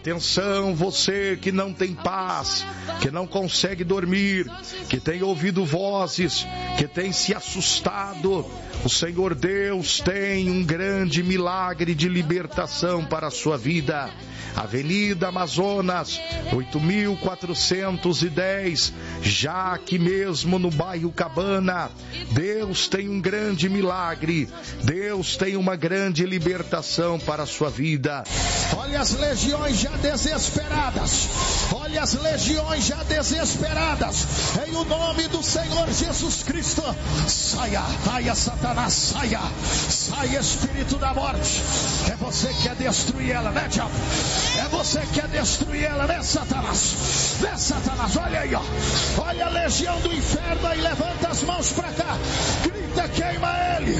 Atenção, você que não tem paz, que não consegue dormir, que tem ouvido vozes, que tem se assustado. O Senhor Deus tem um grande milagre de libertação para a sua vida. Avenida Amazonas, 8.410, já aqui mesmo no bairro Cabana. Deus tem um grande milagre, Deus tem uma grande libertação para a sua vida. Olha as legiões já desesperadas, olha as legiões já desesperadas, em o nome do Senhor Jesus Cristo. Saia, saia Satanás, saia, saia espírito da morte. É você que quer destruir ela, né, diabo? É você que quer destruir ela, né, Satanás? Né, Satanás? Olha aí, ó. Olha a legião do inferno aí, levanta as mãos pra cá. Grita, queima ele.